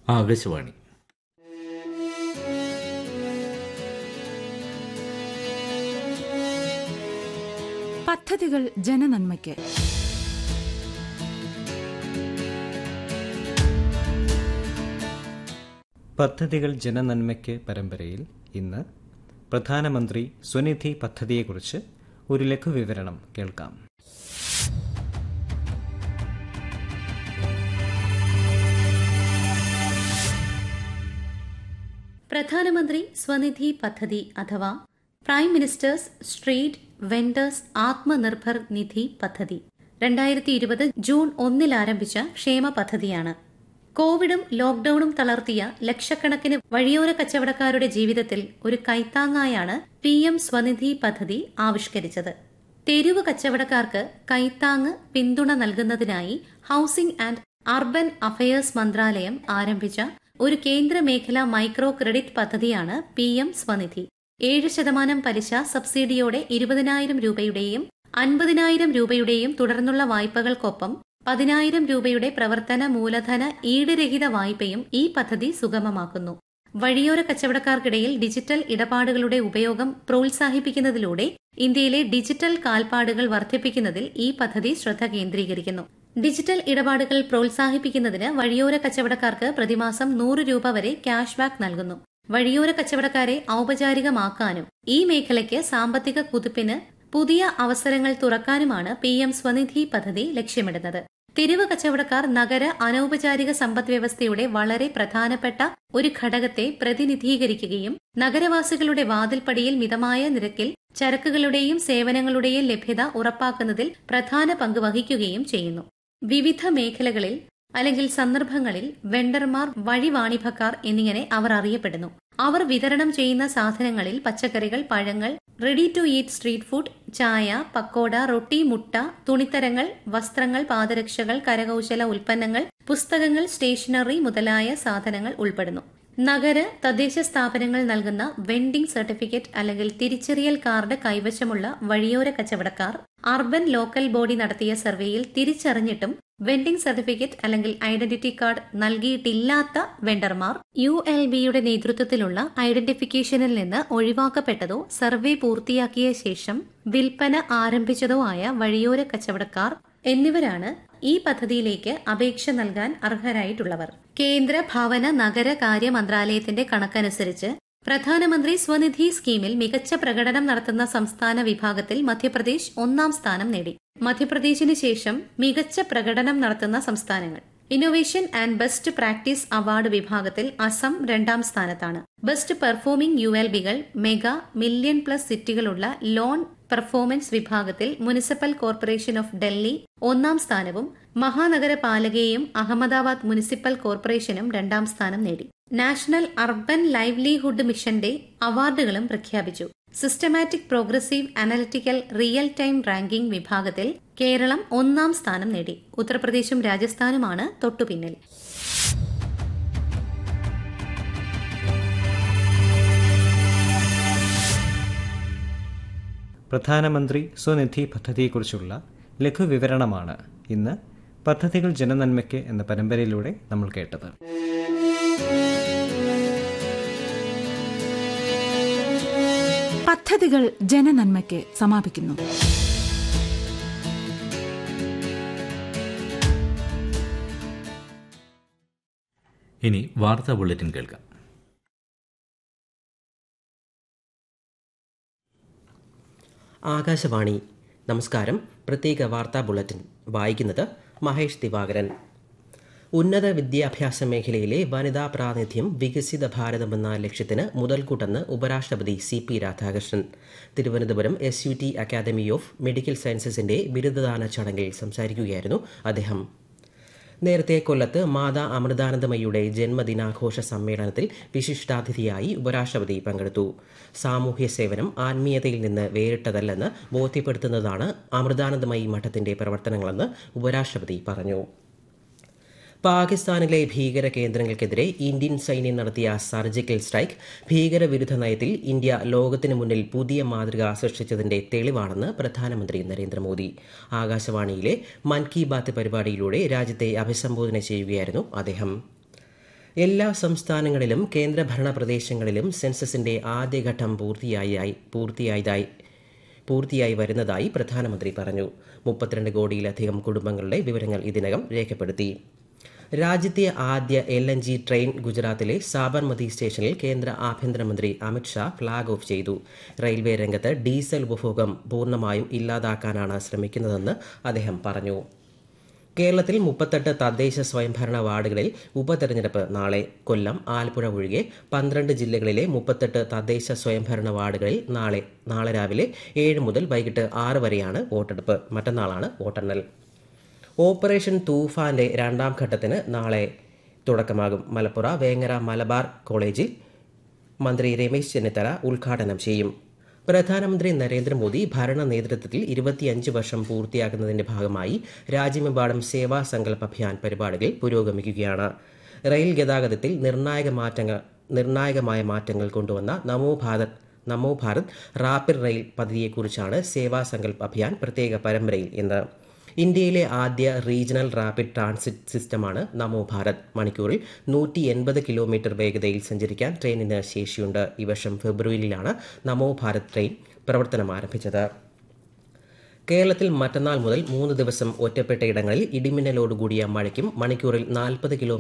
ആകാശവാണി. പദ്ധതികൾ ജനനന്മയ്ക്ക്. പദ്ധതികൾ ജനനന്മയ്ക്ക് പരമ്പരയിൽ ഇന്ന് പ്രധാനമന്ത്രി സ്വനിധി പദ്ധതിയെക്കുറിച്ച് ഒരു ലഘുവിവരണം കേൾക്കാം. പ്രധാനമന്ത്രി സ്വനിധി പദ്ധതി അഥവാ prime ministers street vendors Atmanirbhar നിധി പദ്ധതി 2020 ജൂൺ 1 ആരംഭിച്ച ക്ഷേമ പദ്ധതിയാണ്. കോവിഡും ലോക്ഡൌണും തളർത്തിയ ലക്ഷക്കണക്കിന് വഴിയോര കച്ചവടക്കാരുടെ ജീവിതത്തിൽ ഒരു കൈത്താങ്ങായാണ് PM സ്വനിധി പദ്ധതി ആവിഷ്കരിച്ചത്. തെരുവ് കച്ചവടക്കാർക്ക് കൈത്താങ്ങ് പിന്തുണ നൽകുന്നതിനായി ഹൌസിംഗ് ആൻഡ് അർബൻ അഫയേഴ്സ് മന്ത്രാലയം ആരംഭിച്ച ഒരു കേന്ദ്ര മേഖലാ മൈക്രോ ക്രെഡിറ്റ് പദ്ധതിയാണ് PM സ്വനിധി. 7% പലിശ സബ്സിഡിയോടെ 20,000 രൂപയുടെയും 50,000 രൂപയുടെയും തുടർന്നുള്ള വായ്പകൾക്കൊപ്പം 10,000 രൂപയുടെ പ്രവർത്തന മൂലധന ഈടുരഹിത വായ്പയും ഈ പദ്ധതി സുഗമമാക്കുന്നു. വഴിയോര കച്ചവടക്കാർക്കിടയിൽ ഡിജിറ്റൽ ഇടപാടുകളുടെ ഉപയോഗം പ്രോത്സാഹിപ്പിക്കുന്നതിലൂടെ ഇന്ത്യയിലെ ഡിജിറ്റൽ കാൽപ്പാടുകൾ വർദ്ധിപ്പിക്കുന്നതിൽ ഈ പദ്ധതി ശ്രദ്ധ കേന്ദ്രീകരിക്കുന്നു. ഡിജിറ്റൽ ഇടപാടുകൾ പ്രോത്സാഹിപ്പിക്കുന്നതിന് വഴിയോര കച്ചവടക്കാർക്ക് പ്രതിമാസം 100 രൂപ വരെ ക്യാഷ് ബാക്ക് നൽകുന്നു. വഴിയോര കച്ചവടക്കാരെ ഔപചാരികമാക്കാനും ഈ മേഖലയ്ക്ക് സാമ്പത്തിക കുതിപ്പിന് പുതിയ അവസരങ്ങൾ തുറക്കാനുമാണ് PM സ്വനിധി പദ്ധതി ലക്ഷ്യമിടുന്നത്. തെരുവ് കച്ചവടക്കാർ നഗര അനൌപചാരിക സമ്പദ്വ്യവസ്ഥയുടെ വളരെ പ്രധാനപ്പെട്ട ഒരു ഘടകത്തെ പ്രതിനിധീകരിക്കുകയും നഗരവാസികളുടെ വാതിൽപ്പടിയിൽ മിതമായ നിരക്കിൽ ചരക്കുകളുടെയും സേവനങ്ങളുടെയും ലഭ്യത ഉറപ്പാക്കുന്നതിൽ പ്രധാന പങ്ക് വഹിക്കുകയും ചെയ്യുന്നു. വിവിധ മേഖലകളിൽ അല്ലെങ്കിൽ സന്ദർഭങ്ങളിൽ വെണ്ടർമാർ, വഴിവാണിഭക്കാർ എന്നിങ്ങനെ അവർ അറിയപ്പെടുന്നു. അവർ വിതരണം ചെയ്യുന്ന സാധനങ്ങളിൽ പച്ചക്കറികൾ, പഴങ്ങൾ, ready to eat street food, ചായ, പക്കോട, റൊട്ടി, മുട്ട, തുണിത്തരങ്ങൾ, വസ്ത്രങ്ങൾ, പാദരക്ഷകൾ, കരകൌശല ഉൽപ്പന്നങ്ങൾ, പുസ്തകങ്ങൾ, സ്റ്റേഷനറി മുതലായ സാധനങ്ങൾ ഉൾപ്പെടുന്നു. നഗര തദ്ദേശ സ്ഥാപനങ്ങൾ നൽകുന്ന വെൻഡിംഗ് സർട്ടിഫിക്കറ്റ് അല്ലെങ്കിൽ തിരിച്ചറിയൽ കാർഡ് കൈവശമുള്ള വഴിയോര കച്ചവടക്കാർ അർബൻ ലോക്കൽ ബോഡി നടത്തിയ സർവേയിൽ തിരിച്ചറിഞ്ഞിട്ടും വെൻഡിംഗ് സർട്ടിഫിക്കറ്റ് അല്ലെങ്കിൽ ഐഡന്റിറ്റി കാർഡ് നൽകിയിട്ടില്ലാത്ത വെണ്ടർമാർ ULBയുടെ നേതൃത്വത്തിലുള്ള ഐഡന്റിഫിക്കേഷനിൽ നിന്ന് ഒഴിവാക്കപ്പെട്ടതോ സർവേ പൂർത്തിയാക്കിയ ശേഷം വിൽപ്പന ആരംഭിച്ചതോ ആയ വഴിയോര കച്ചവടക്കാർ എന്നിവരാണ് ഈ പദ്ധതിയിലേക്ക് അപേക്ഷ നൽകാൻ അർഹരായിട്ടുള്ളവർ. കേന്ദ്ര ഭവന നഗരകാര്യ മന്ത്രാലയത്തിന്റെ കണക്കനുസരിച്ച് പ്രധാനമന്ത്രി സ്വനിധി സ്കീമിൽ മികച്ച പ്രകടനം നടത്തുന്ന സംസ്ഥാന വിഭാഗത്തിൽ മധ്യപ്രദേശ് 1ാം സ്ഥാനം നേടി. മധ്യപ്രദേശിന് ശേഷം മികച്ച പ്രകടനം നടത്തുന്ന സംസ്ഥാനങ്ങൾ: innovation and best practice award വിഭാഗത്തിൽ അസം 2ാം സ്ഥാനത്താണ്. Best performing ULBകൾ mega million plus സിറ്റികളുള്ള loan performance വിഭാഗത്തിൽ മുനിസിപ്പൽ കോർപ്പറേഷൻ ഓഫ് ഡൽഹി 1ാം സ്ഥാനവും മഹാനഗരപാലികയും അഹമ്മദാബാദ് മുനിസിപ്പൽ കോർപ്പറേഷനും 2ാം സ്ഥാനം നേടി. നാഷണൽ അർബൻ ലൈവ്ലിഹുഡ് മിഷന്റെ അവാർഡുകളും പ്രഖ്യാപിച്ചു. Systematic progressive analytical real time ranking വിഭാഗത്തിൽ കേരളം 1ാം സ്ഥാനം നേടി. ഉത്തർപ്രദേശും രാജസ്ഥാനുമാണ് തൊട്ടുപിന്നിൽ. പ്രധാനമന്ത്രി സ്വനിധി പദ്ധതിയെക്കുറിച്ചുള്ള ലഘുവിവരണമാണ് ഇന്ന് പദ്ധതികൾ ജനനന്മയ്ക്ക് എന്ന പരമ്പരയിലൂടെ നമ്മൾ കേട്ടത്. പദ്ധതികൾ ജനനന്മയ്ക്ക് സമാപിക്കുന്നു. ഇനി വാർത്താ ബുള്ളറ്റിൻ കേൾക്കാം. ആകാശവാണി. നമസ്കാരം. പ്രത്യേക വാർത്താ ബുള്ളറ്റിൻ വായിക്കുന്നത് മഹേഷ് ദിവാകരൻ. ഉന്നത വിദ്യാഭ്യാസ മേഖലയിലെ വനിതാ പ്രാതിനിധ്യം വികസിത ഭാരതമെന്ന ലക്ഷ്യത്തിന് മുതൽക്കൂട്ടെന്ന് ഉപരാഷ്ട്രപതി CP Radhakrishnan. Thiruvananthapuram SUT academy of medical സയൻസസിന്റെ ബിരുദദാന ചടങ്ങിൽ സംസാരിക്കുകയായിരുന്നു അദ്ദേഹം. നേരത്തെ കൊല്ലത്ത് മാതാ അമൃതാനന്ദമയിയുടെ ജന്മദിനാഘോഷ സമ്മേളനത്തിൽ വിശിഷ്ടാതിഥിയായി ഉപരാഷ്ട്രപതി പങ്കെടുത്തു. സാമൂഹ്യ സേവനം ആത്മീയതയിൽ നിന്ന് വേറിട്ടതല്ലെന്ന് ബോധ്യപ്പെടുത്തുന്നതാണ് അമൃതാനന്ദമയി മഠത്തിന്റെ പ്രവർത്തനങ്ങളെന്ന് ഉപരാഷ്ട്രപതി പറഞ്ഞു. പാകിസ്ഥാനിലെ ഭീകര കേന്ദ്രങ്ങൾക്കെതിരെ ഇന്ത്യൻ സൈന്യം നടത്തിയ സർജിക്കൽ സ്ട്രൈക്ക് ഭീകരവിരുദ്ധ നയത്തിൽ ഇന്ത്യ ലോകത്തിന് മുന്നിൽ പുതിയ മാതൃക സൃഷ്ടിച്ചതിന്റെ തെളിവാണെന്ന് പ്രധാനമന്ത്രി നരേന്ദ്രമോദി. ആകാശവാണിയിലെ മൻ കി ബാത്ത് പരിപാടിയിലൂടെ രാജ്യത്തെ അഭിസംബോധന ചെയ്യുകയായിരുന്നു അദ്ദേഹം. എല്ലാ സംസ്ഥാനങ്ങളിലും കേന്ദ്രഭരണ പ്രദേശങ്ങളിലും സെൻസസിന്റെ ആദ്യഘട്ടം പൂർത്തിയായി വരുന്നതായി പ്രധാനമന്ത്രി പറഞ്ഞു. 32 കോടിയിലധികം കുടുംബങ്ങളുടെ വിവരങ്ങൾ ഇതിനകം രേഖപ്പെടുത്തി. രാജ്യത്തെ ആദ്യ LNG ട്രെയിൻ ഗുജറാത്തിലെ സാബർമതി സ്റ്റേഷനിൽ കേന്ദ്ര ആഭ്യന്തരമന്ത്രി അമിത്ഷാ ഫ്ളാഗ് ഓഫ് ചെയ്തു. റെയിൽവേ രംഗത്ത് ഡീസൽ ഉപഭോഗം പൂർണ്ണമായും ഇല്ലാതാക്കാനാണ് ശ്രമിക്കുന്നതെന്ന് അദ്ദേഹം പറഞ്ഞു. കേരളത്തിൽ 38 തദ്ദേശ സ്വയംഭരണ വാർഡുകളിൽ ഉപതെരഞ്ഞെടുപ്പ് നാളെ. കൊല്ലം, ആലപ്പുഴ ഒഴികെ 12 ജില്ലകളിലെ 38 തദ്ദേശ സ്വയംഭരണ വാർഡുകളിൽ നാളെ രാവിലെ 7 മുതൽ വൈകിട്ട് 6 വരെയാണ് വോട്ടെടുപ്പ്. മറ്റന്നാളാണ് വോട്ടെണ്ണൽ. ഓപ്പറേഷൻ തൂഫാന്റെ 2ാം ഘട്ടത്തിന് നാളെ തുടക്കമാകും. മലപ്പുറ വേങ്ങര മലബാർ കോളേജിൽ മന്ത്രി രമേശ് ചെന്നിത്തല ഉദ്ഘാടനം ചെയ്യും. പ്രധാനമന്ത്രി നരേന്ദ്രമോദി ഭരണ നേതൃത്വത്തിൽ 25 വർഷം പൂർത്തിയാക്കുന്നതിന്റെ ഭാഗമായി രാജ്യമെമ്പാടും സേവാ സങ്കൽപ് അഭിയാൻ പരിപാടികൾ പുരോഗമിക്കുകയാണ്. റെയിൽ ഗതാഗതത്തിൽ നിർണായകമായ മാറ്റങ്ങൾ കൊണ്ടുവന്ന നമോ ഭാരത് റാപ്പിഡ് റെയിൽ പദ്ധതിയെക്കുറിച്ചാണ് സേവാ സങ്കൽപ് അഭിയാൻ പ്രത്യേക പരമ്പരയിൽ ഇന്ന്. ഇന്ത്യയിലെ ആദ്യ റീജിയണൽ റാപ്പിഡ് ട്രാൻസിറ്റ് സിസ്റ്റമാണ് നമോ ഭാരത്. മണിക്കൂറിൽ 180 കിലോമീറ്റർ വേഗതയിൽ സഞ്ചരിക്കാൻ ട്രെയിനിന് ശേഷിയുണ്ട്. ഈ വർഷം ഫെബ്രുവരിയിലാണ് നമോ ഭാരത് ട്രെയിൻ പ്രവർത്തനം ആരംഭിച്ചത്. കേരളത്തിൽ മറ്റന്നാൾ മുതൽ 3 ദിവസം ഒറ്റപ്പെട്ട ഇടങ്ങളിൽ ഇടിമിന്നലോടുകൂടിയ മഴയ്ക്കും മണിക്കൂറിൽ 40 കിലോമീറ്റർ